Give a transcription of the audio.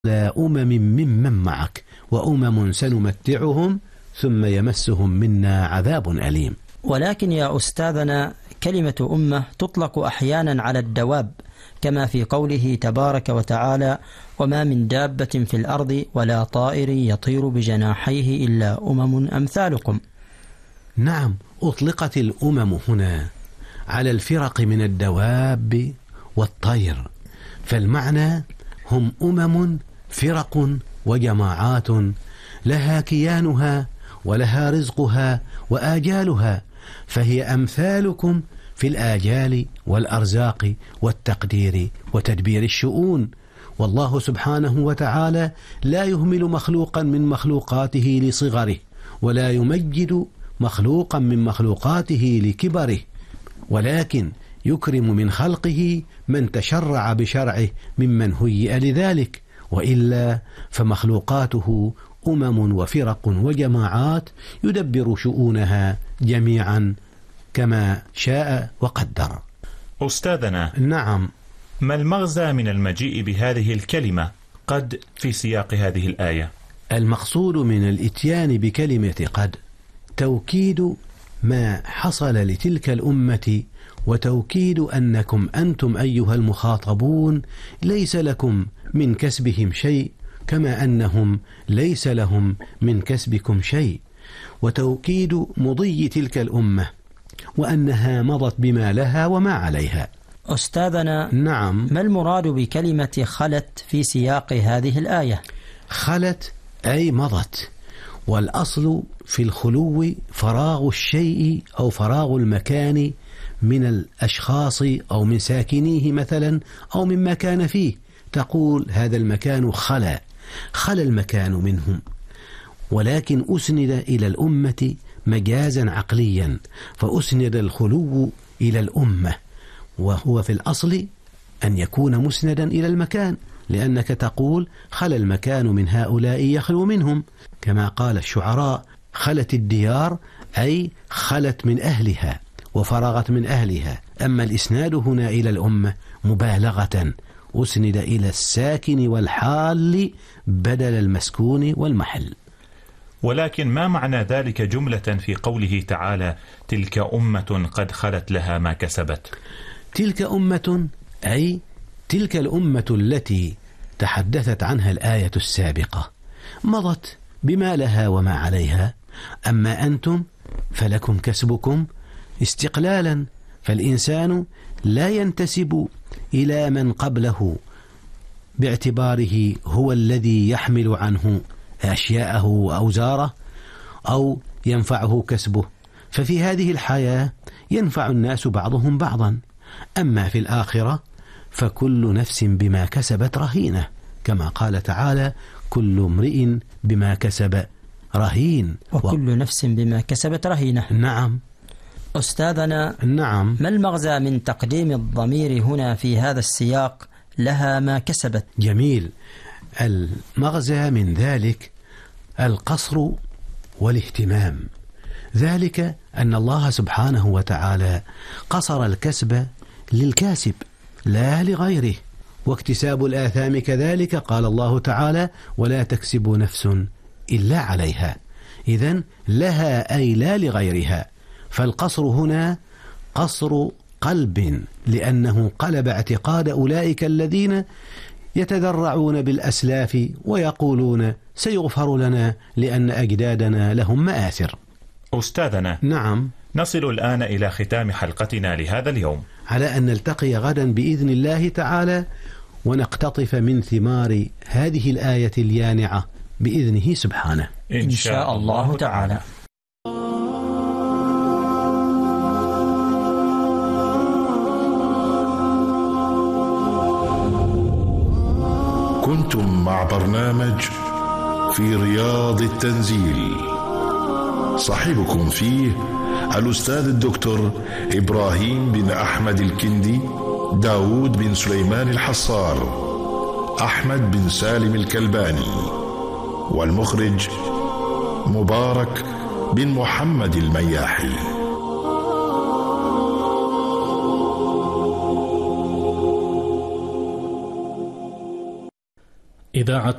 على ممن معك وأمم سنمتعهم ثم يمسهم منا عذاب أليم. ولكن يا أستاذنا كلمة أمة تطلق أحيانا على الدواب، كما في قوله تبارك وتعالى: وما من دابة في الأرض ولا طائر يطير بجناحيه إلا أمم أمثالكم. نعم، أطلقت الأمم هنا على الفرق من الدواب والطير، فالمعنى هم أمم فرق وجماعات لها كيانها ولها رزقها وآجالها، فهي أمثالكم في الآجال والأرزاق والتقدير وتدبير الشؤون. والله سبحانه وتعالى لا يهمل مخلوقا من مخلوقاته لصغره، ولا يمجد مخلوقا من مخلوقاته لكبره، ولكن يكرم من خلقه من تشرع بشرعه ممن هيئ لذلك، وإلا فمخلوقاته أمم وفرق وجماعات يدبر شؤونها جميعا كما شاء وقدر. أستاذنا، نعم، ما المغزى من المجيء بهذه الكلمة قد في سياق هذه الآية؟ المقصود من الإتيان بكلمة قد توكيد ما حصل لتلك الأمة، وتوكيد أنكم أنتم أيها المخاطبون ليس لكم من كسبهم شيء، كما أنهم ليس لهم من كسبكم شيء، وتوكيد مضي تلك الأمة وأنها مضت بما لها وما عليها. أستاذنا، نعم، ما المراد بكلمة خلت في سياق هذه الآية؟ خلت أي مضت، والأصل في الخلو فراغ الشيء أو فراغ المكان من الأشخاص أو من ساكنيه مثلا أو مما كان فيه، تقول هذا المكان خلا المكان منهم، ولكن أسند إلى الأمة مجازا عقليا، فأسند الخلو إلى الأمة، وهو في الأصل أن يكون مسندا إلى المكان، لأنك تقول خلا المكان من هؤلاء يخلو منهم، كما قال الشعراء: خلت الديار أي خلت من أهلها وفرغت من أهلها. أما الإسناد هنا إلى الأمة مبالغة، أسند إلى الساكن والحال بدل المسكون والمحل. ولكن ما معنى ذلك جملة في قوله تعالى: تلك أمة قد خلت لها ما كسبت؟ تلك أمة أي تلك الأمة التي تحدثت عنها الآية السابقة مضت بما لها وما عليها، أما أنتم فلكم كسبكم استقلالا، فالإنسان لا ينتسب إلى من قبله باعتباره هو الذي يحمل عنه أشياءه وأوزاره أو ينفعه كسبه، ففي هذه الحياة ينفع الناس بعضهم بعضا، أما في الآخرة فكل نفس بما كسبت رهينة، كما قال تعالى: كل امرئ بما كسب رهين، وكل نفس بما كسبت رهينة. نعم. أستاذنا، نعم، ما المغزى من تقديم الضمير هنا في هذا السياق لها ما كسبت؟ جميل. المغزى من ذلك القصر والاهتمام، ذلك أن الله سبحانه وتعالى قصر الكسب للكاسب لا لغيره، واكتساب الآثام كذلك، قال الله تعالى: ولا تكسب نفس إلا عليها، إذن لها أي لا لغيرها، فالقصر هنا قصر قلب، لأنه قلب اعتقاد أولئك الذين يتذرعون بالأسلاف ويقولون سيغفر لنا لأن أجدادنا لهم مآثر. أستاذنا، نعم، نصل الآن إلى ختام حلقتنا لهذا اليوم، على أن نلتقي غدا بإذن الله تعالى ونقتطف من ثمار هذه الآية اليانعة بإذنه سبحانه إن شاء الله تعالى. كنتم مع برنامج في رياض التنزيل، صاحبكم فيه الأستاذ الدكتور إبراهيم بن أحمد الكندي، داود بن سليمان الحصار، أحمد بن سالم الكلباني، والمخرج مبارك بن محمد المياحي. إذاعة